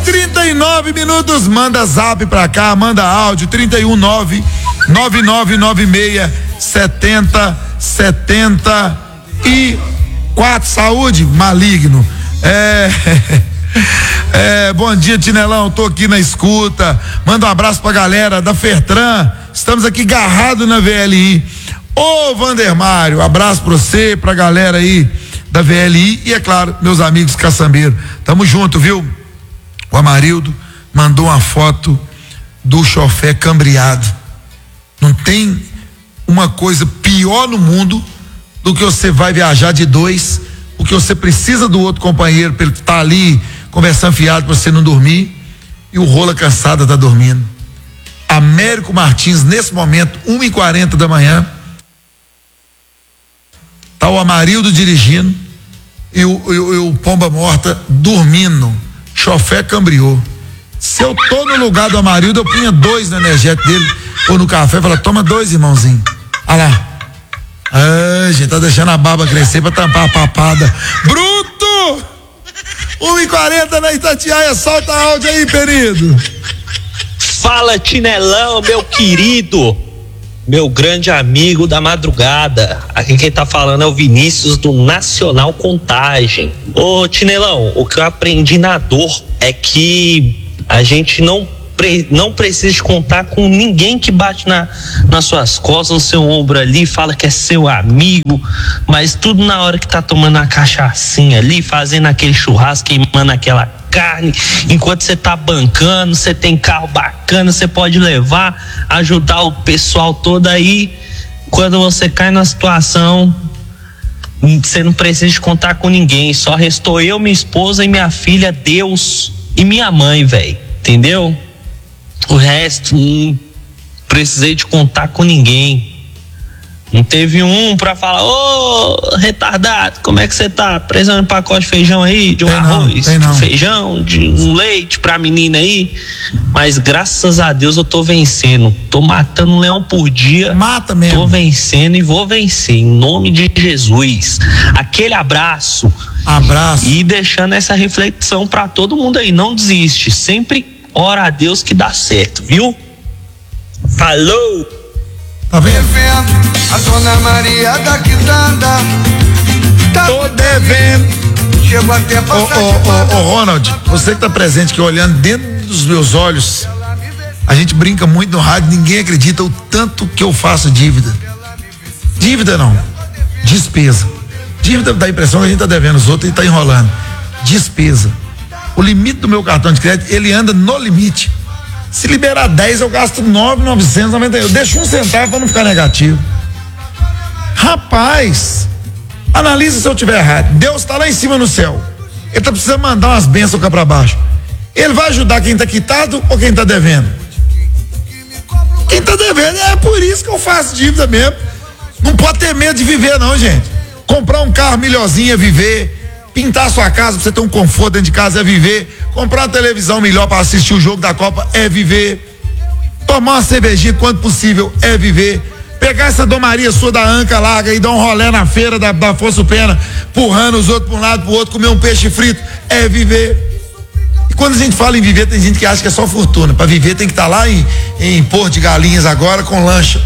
39 minutos, manda zap pra cá, manda áudio, 31999707074. Saúde, maligno. Bom dia, Tinelão, tô aqui na escuta. Manda um abraço pra galera da Fertran. Estamos aqui garrados na VLI. Ô, Vandermário, abraço pra você, pra galera aí da VLI e, é claro, meus amigos caçambeiros. Tamo junto, viu? O Amarildo mandou uma foto do chofé cambriado. Não tem uma coisa pior no mundo do que você vai viajar de dois, porque você precisa do outro companheiro para ele estar ali conversando fiado para você não dormir, e o rola cansada tá dormindo. Américo Martins, nesse momento, 1h40 da manhã, tá o Amarildo dirigindo e o Pomba Morta dormindo. Chofé cambriou. Se eu tô no lugar do Amarildo, eu punha 2 no energético dele ou no café, fala, toma 2, irmãozinho. Olha lá. Ai, gente, tá deixando a barba crescer pra tampar a papada. Bruto! 1h40 na Itatiaia, solta áudio aí, querido. Fala, Tinelão, meu querido, meu grande amigo da madrugada. Aqui quem tá falando é o Vinícius do Nacional Contagem. Ô, Tinelão, o que eu aprendi na dor é que a gente não precisa contar com ninguém que bate nas suas costas, no seu ombro ali, fala que é seu amigo, mas tudo na hora que tá tomando a cachaçinha ali, fazendo aquele churrasco, queimando aquela carne, enquanto você tá bancando, você tem carro bacana, você pode levar, ajudar o pessoal todo aí. Quando você cai na situação, você não precisa de contar com ninguém, só restou eu, minha esposa e minha filha, Deus e minha mãe, velho, entendeu? O resto, não precisei de contar com ninguém. Não teve um pra falar, ô, retardado, como é que você tá? Precisando de um pacote de feijão aí, de um arroz, de feijão, de um leite pra menina aí. Mas graças a Deus eu tô vencendo. Tô matando um leão por dia. Mata mesmo. Tô vencendo e vou vencer, em nome de Jesus. Aquele abraço. Abraço. E deixando essa reflexão pra todo mundo aí, não desiste. Sempre ora a Deus que dá certo, viu? Falou! Tá vendo? A Dona Maria da Quitanda. Tô devendo. Chegou até a passar Ô, Ronald, você que tá presente aqui olhando dentro dos meus olhos, a gente brinca muito no rádio, ninguém acredita o tanto que eu faço dívida. Dívida não, despesa. Dívida dá a impressão que a gente tá devendo os outros e tá enrolando. Despesa. O limite do meu cartão de crédito, ele anda no limite. Se liberar 10, eu gasto 9.990. Eu deixo 1 centavo para não ficar negativo. Rapaz, analisa se eu tiver errado. Deus está lá em cima no céu. Ele tá precisando mandar umas bênçãos cá para baixo. Ele vai ajudar quem tá quitado ou quem tá devendo? Quem tá devendo, é por isso que eu faço dívida mesmo. Não pode ter medo de viver não, gente. Comprar um carro melhorzinho é viver. Pintar a sua casa pra você ter um conforto dentro de casa é viver. Comprar uma televisão melhor para assistir o jogo da Copa é viver. Tomar uma cervejinha quando possível é viver. Pegar essa domaria sua da Anca Larga e dar um rolê na feira da Afonso Pena, empurrando os outros para um lado pro outro, comer um peixe frito é viver. E quando a gente fala em viver, tem gente que acha que é só fortuna. Para viver tem que estar lá em Porto de Galinhas agora com lanche.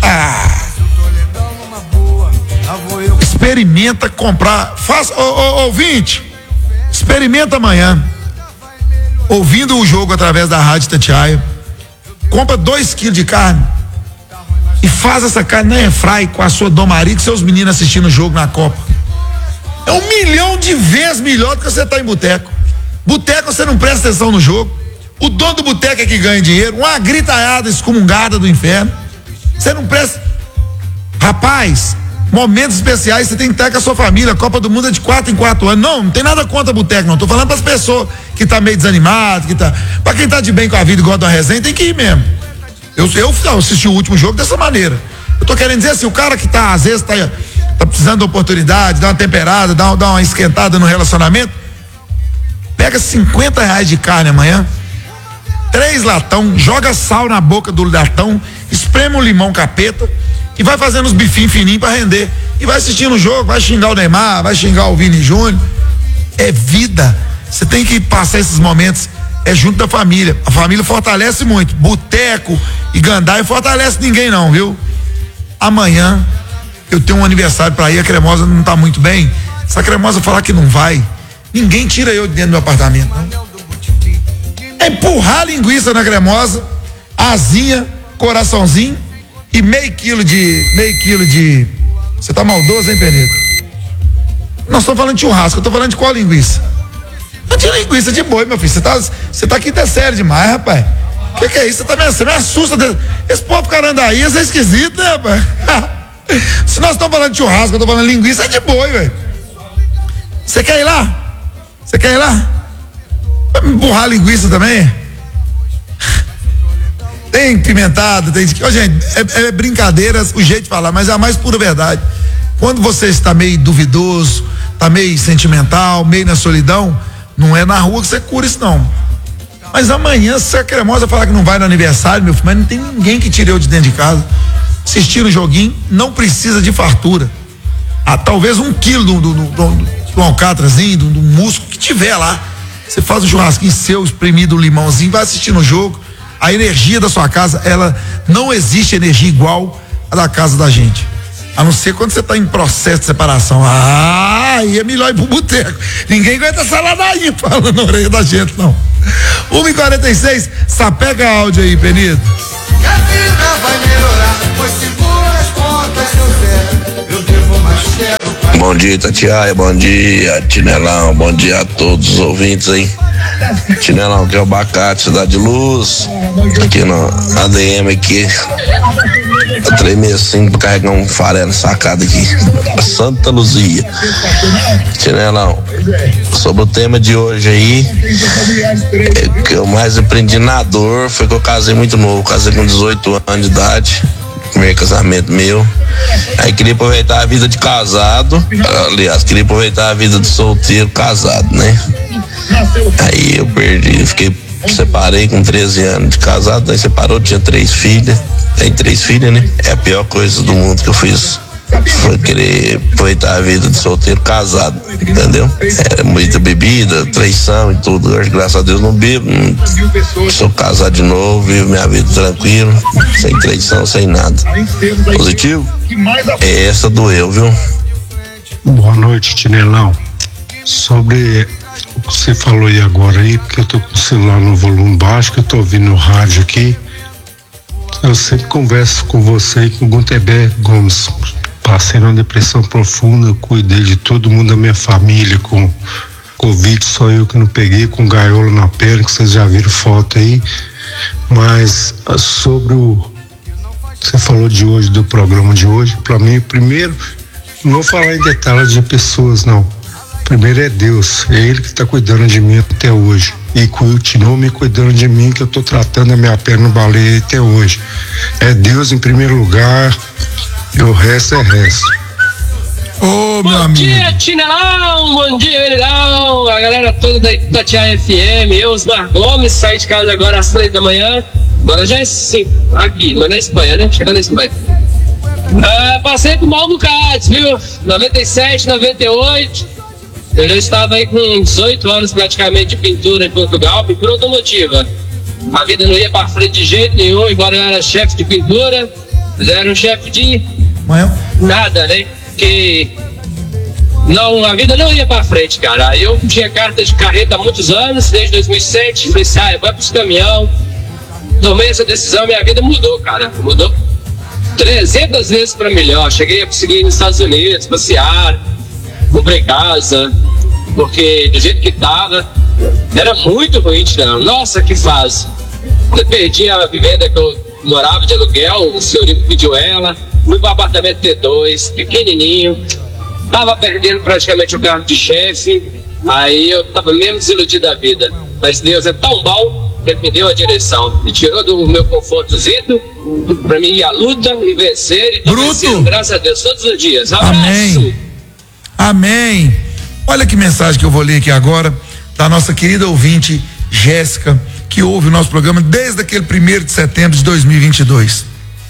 Experimenta comprar, faça, ouvinte, experimenta amanhã, ouvindo o jogo através da Rádio Itatiaia, compra 2 quilos de carne e faz essa carne na airfry com a sua domaria, com seus meninos assistindo o jogo na Copa. É 1 milhão de vezes melhor do que você tá em boteco. Boteco você não presta atenção no jogo, o dono do boteco é que ganha dinheiro, uma gritaiada excomungada do inferno, você não presta. Rapaz, momentos especiais você tem que estar com a sua família. A Copa do Mundo é de 4 em 4 anos. Não tem nada contra boteco, não. Tô falando para as pessoas que tá meio desanimado, para quem tá de bem com a vida e gosta da resenha, tem que ir mesmo. Eu assisti o último jogo dessa maneira. Eu tô querendo dizer assim, o cara que tá, às vezes, tá precisando de oportunidade, dá uma temperada, dá uma esquentada no relacionamento, pega R$50 de carne amanhã, 3 latão, joga sal na boca do latão, espreme um limão capeta e vai fazendo os bifinhos fininhos pra render. E vai assistindo o jogo, vai xingar o Neymar, vai xingar o Vini Júnior. É vida. Você tem que passar esses momentos é junto da família. A família fortalece muito. Boteco e gandaia fortalece ninguém não, viu? Amanhã eu tenho um aniversário pra ir, a Cremosa não tá muito bem. Se a Cremosa falar que não vai, ninguém tira eu de dentro do meu apartamento, não. É empurrar a linguiça na Cremosa, asinha, coraçãozinho e meio quilo de. Você tá maldoso, hein, Penedo? Nós estamos falando de churrasco, eu tô falando de qual linguiça? Não tinha linguiça de boi, meu filho. Você tá quinta série demais, rapaz. Que é isso? Você me assusta. Esse povo carandaí, isso é esquisito, né, rapaz? Se nós estamos falando de churrasco, eu tô falando de linguiça, é de boi, velho. Você quer ir lá? Você quer ir lá? Vai me empurrar a linguiça também? Tem pimentado, tem. Ô, gente, é brincadeiras o jeito de falar, mas é a mais pura verdade. Quando você está meio duvidoso, está meio sentimental, meio na solidão, não é na rua que você cura isso, não. Mas amanhã, se a Cremosa falar que não vai no aniversário, meu filho, mas não tem ninguém que tire eu de dentro de casa. Assistir o joguinho, não precisa de fartura. Talvez 1 quilo do alcatrazinho, do músculo que tiver lá. Você faz um churrasquinho seu, espremido, um limãozinho, vai assistindo o jogo. A energia da sua casa, ela não existe energia igual a da casa da gente. A não ser quando você está em processo de separação. Aí é melhor ir pro boteco. Ninguém aguenta essa ladainha falando na orelha da gente, não. 1h46, sapega áudio aí, Benito. Que a vida vai melhorar, pois segura as contas, eu devo mais quero. Bom dia, Tatiaia, bom dia, Tinelão, bom dia a todos os ouvintes aí. Tinelão, que é o Abacate, Cidade de Luz, aqui no ADM aqui. Eu tremei assim pra carregar um farelo sacado aqui. Santa Luzia. Tinelão, sobre o tema de hoje aí, o que eu mais aprendi na dor foi que eu casei muito novo, casei com 18 anos de idade. Primeiro casamento meu. Aí queria aproveitar a vida de casado. Aliás, queria aproveitar a vida de solteiro casado, né? Aí eu separei com 13 anos de casado, aí separou, tinha 3 filhas. Tem 3 filhas, né? É a pior coisa do mundo que eu fiz. Foi querer aproveitar a vida de solteiro casado, entendeu? É muita bebida, traição e tudo. Hoje, graças a Deus, não bebo. Sou casado de novo, vivo minha vida tranquilo, sem traição, sem nada. Positivo? Essa doeu, viu? Boa noite, Tinelão. Sobre o que você falou aí agora aí, porque eu tô com o celular no volume baixo, que eu tô ouvindo no rádio aqui. Eu sempre converso com você e com o Gutenberg Gomes. Passei numa depressão profunda, eu cuidei de todo mundo da minha família, com Covid, só eu que não peguei, com gaiola na perna, que vocês já viram foto aí. Mas sobre o que você falou de hoje, do programa de hoje, para mim, primeiro, não vou falar em detalhes de pessoas, não. Primeiro é Deus, é Ele que está cuidando de mim até hoje. E continuou me cuidando de mim, que eu estou tratando a minha perna no baleia até hoje. É Deus em primeiro lugar, e o resto é resto. Ô, meu amigo. Bom dia, Tinelão, bom dia, Verilão, a galera toda da Itatiaia FM, eu, Osmar Gomes, saí de casa agora às 3 da manhã, agora já é 5, aqui, mas na Espanha, né? Chegando na Espanha. Passei por mal bocados, viu? 97, 98, eu já estava aí com 18 anos praticamente de pintura em Portugal, pintura automotiva. A vida não ia pra frente de jeito nenhum, embora eu era chefe de pintura, mas eu era um chefe de nada, né? Que não, a vida não ia pra frente, cara. Aí eu tinha carta de carreta há muitos anos, desde 2007, falei assim, vai pros caminhão. Tomei essa decisão, minha vida mudou, cara, mudou 300 vezes pra melhor. Cheguei a seguir nos Estados Unidos, passear, comprei casa, porque do jeito que tava, era muito ruim, não. Nossa, que fase. Eu perdi a vivenda que eu morava de aluguel, o senhorito pediu ela, fui para apartamento T2, pequenininho, tava perdendo praticamente o cargo de chefe, aí eu tava mesmo desiludido da vida. Mas Deus é tão bom que Ele me deu a direção, me tirou do meu confortozito, para mim ir à luta e vencer, e tô vencendo, graças a Deus, todos os dias. Abraço. Amém. Amém. Olha que mensagem que eu vou ler aqui agora, da nossa querida ouvinte Jéssica, que ouve o nosso programa desde aquele 1º de setembro de 2022.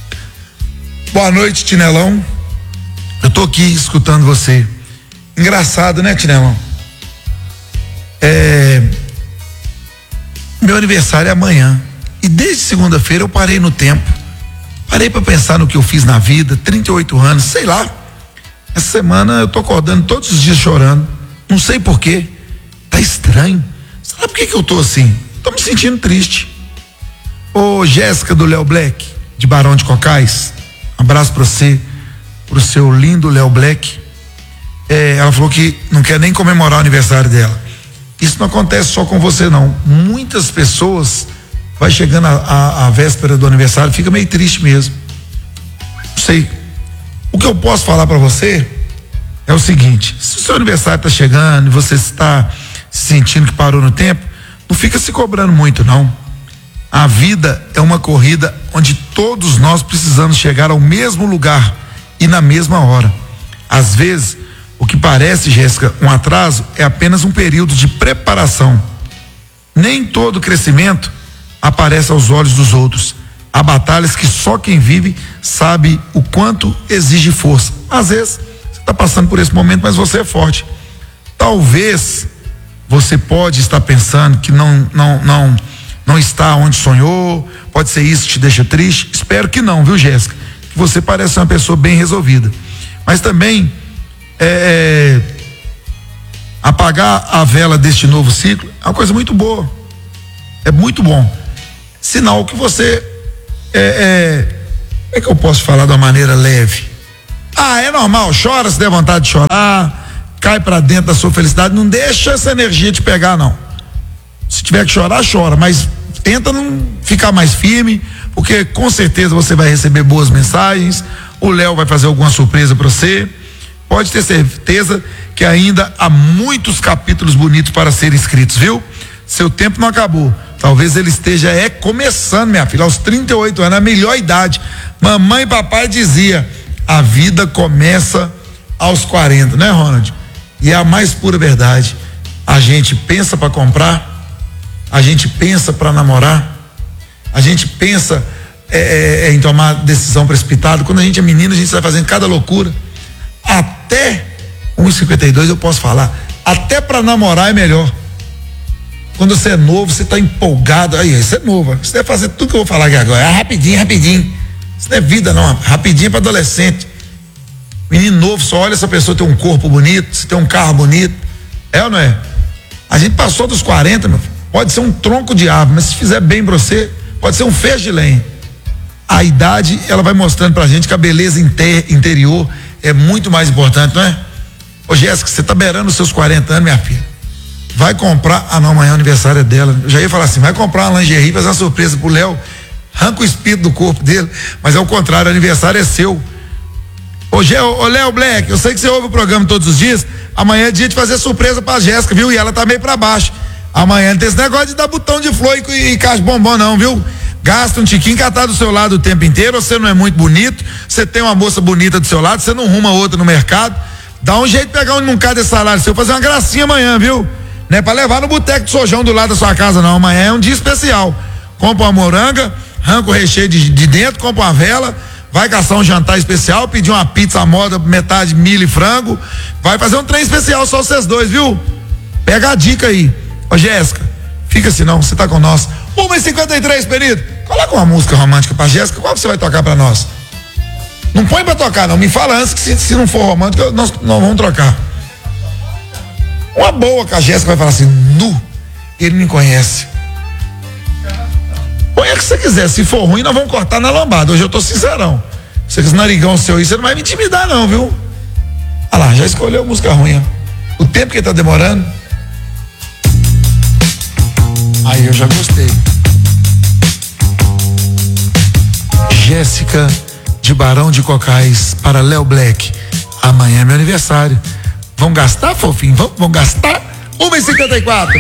Boa noite, Tinelão. Eu tô aqui escutando você. Engraçado, né, Tinelão? Meu aniversário é amanhã. E desde segunda-feira eu parei no tempo. Parei para pensar no que eu fiz na vida, 38 anos, sei lá. Essa semana eu tô acordando todos os dias chorando. Não sei porquê. Tá estranho. Sabe por que eu tô assim? Tô me sentindo triste. Ô, Jéssica do Léo Black, de Barão de Cocais, um abraço pra você, pro seu lindo Léo Black. Ela falou que não quer nem comemorar o aniversário dela. Isso não acontece só com você, não. Muitas pessoas vai chegando a véspera do aniversário, fica meio triste mesmo. Não sei. O que eu posso falar para você é o seguinte: se o seu aniversário tá chegando e você está se sentindo que parou no tempo, não fica se cobrando muito, não. A vida é uma corrida onde todos nós precisamos chegar ao mesmo lugar e na mesma hora. Às vezes, o que parece, Jéssica, um atraso é apenas um período de preparação. Nem todo crescimento aparece aos olhos dos outros. Há batalhas que só quem vive sabe o quanto exige força. Às vezes, você está passando por esse momento, mas você é forte. Talvez você pode estar pensando que não está onde sonhou, pode ser isso que te deixa triste. Espero que não, viu, Jéssica? Que você parece uma pessoa bem resolvida. Mas também apagar a vela deste novo ciclo é uma coisa muito boa. É muito bom. Sinal que você como é que eu posso falar de uma maneira leve? É normal, chora se der vontade de chorar, cai pra dentro da sua felicidade, não deixa essa energia te pegar, não. Se tiver que chorar, chora, mas tenta não ficar mais firme, porque com certeza você vai receber boas mensagens, o Léo vai fazer alguma surpresa pra você. Pode ter certeza que ainda há muitos capítulos bonitos para serem escritos, viu? Seu tempo não acabou. Talvez ele esteja começando, minha filha, aos 38 anos, a melhor idade. Mamãe e papai dizia: a vida começa aos 40, né, Ronald? E é a mais pura verdade. A gente pensa para comprar, a gente pensa para namorar, a gente pensa em tomar decisão precipitada. Quando a gente é menino, a gente vai fazendo cada loucura. Até 1,52 eu posso falar, até para namorar é melhor. Quando você é novo, você tá empolgado. Aí, você é novo, você deve fazer tudo que eu vou falar aqui agora. Rapidinho. Isso não é vida, não. Rapidinho para adolescente. Menino novo só olha se a pessoa tem um corpo bonito, se tem um carro bonito. É ou não é? A gente passou dos 40, meu filho. Pode ser um tronco de árvore, mas se fizer bem pra você, pode ser um feixe de lenha. A idade, ela vai mostrando pra gente que a beleza interior é muito mais importante, não é? Ô, Jéssica, você tá beirando os seus 40 anos, minha filha. Vai comprar, não, amanhã é o aniversário dela. Eu já ia falar assim, vai comprar uma lingerie, fazer uma surpresa pro Léo, arranca o espírito do corpo dele, mas é o contrário, o aniversário é seu. Ô Léo Black, eu sei que você ouve o programa todos os dias, amanhã é dia de fazer surpresa pra Jéssica, viu? E ela tá meio pra baixo. Amanhã não tem esse negócio de dar botão de flor e caixa de bombom, não, viu? Gasta um tiquinho, catar do seu lado o tempo inteiro, você não é muito bonito, você tem uma moça bonita do seu lado, você não arruma outra no mercado, dá um jeito de pegar um cada desse salário seu, fazer uma gracinha amanhã, viu? Não é pra levar no boteco de sojão do lado da sua casa, não. Amanhã é um dia especial. Compra uma moranga, arranca o recheio de dentro, compra uma vela, vai caçar um jantar especial, pedir uma pizza à moda, metade milho e frango, vai fazer um trem especial só vocês dois, viu? Pega a dica aí. Ô, Jéssica, fica assim não, você tá com nós. 1h53, Benito. Coloca uma música romântica pra Jéssica, qual você vai tocar pra nós? Não põe pra tocar, não. Me fala antes que se não for romântica, nós vamos trocar. Uma boa que a Jéssica vai falar assim, ele me conhece. Põe a que você quiser, se for ruim nós vamos cortar na lambada, hoje eu tô sincerão. Você com esse narigão seu aí, você não vai me intimidar não, viu? Olha lá, já escolheu música ruim, ó. O tempo que tá demorando. Aí eu já gostei. Jéssica de Barão de Cocais para Léo Black. Amanhã é meu aniversário. Vão gastar, fofinho? Vão gastar? 1h54.